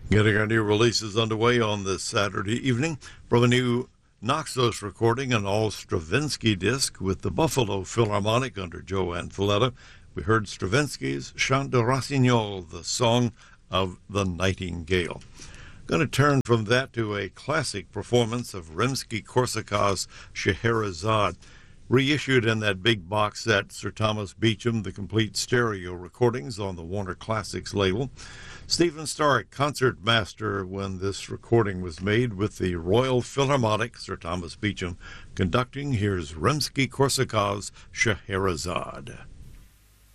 Getting our new releases underway on this Saturday evening from a new Naxos recording, an all Stravinsky disc with the Buffalo Philharmonic under Joanne Falletta. We heard Stravinsky's Chant de Rossignol, the Song of the Nightingale. Going to turn from that to a classic performance of Rimsky-Korsakov's Scheherazade, reissued in that big box set, Sir Thomas Beecham, the complete stereo recordings on the Warner Classics label. Stephen Stark, concertmaster when this recording was made with the Royal Philharmonic, Sir Thomas Beecham conducting. Here's Rimsky-Korsakov's Scheherazade.